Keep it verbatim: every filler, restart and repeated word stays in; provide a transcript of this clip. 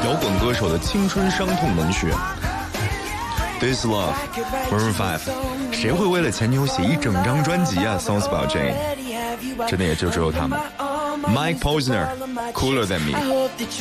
摇滚歌手的青春伤痛文学。This Love Maroon five， 谁会为了前女友写一整张专辑啊 Songs About Jane， 真的也就只有他们。Mike Posner Cooler Than Me。